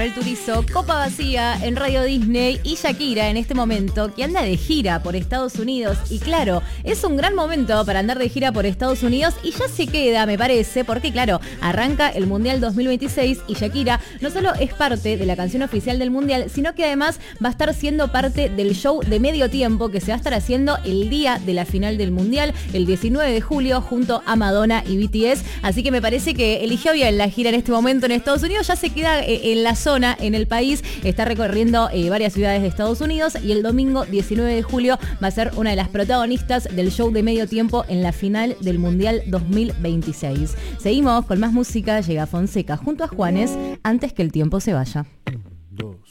Manuel Turizo, copa vacía en Radio Disney y Shakira en este momento que anda de gira por Estados Unidos. Y claro, es un gran momento para andar de gira por Estados Unidos y ya se queda, me parece, porque claro, arranca el Mundial 2026 y Shakira no solo es parte de la canción oficial del Mundial, sino que además va a estar siendo parte del show de medio tiempo que se va a estar haciendo el día de la final del Mundial, el 19 de julio, junto a Madonna y BTS. Así que me parece que eligió bien la gira en este momento en Estados Unidos. Ya se queda en la zona, en el país, está recorriendo varias ciudades de Estados Unidos y el domingo 19 de julio va a ser una de las protagonistas del show de medio tiempo en la final del Mundial 2026. Seguimos con más música, llega Fonseca junto a Juanes, Antes que el tiempo se vaya.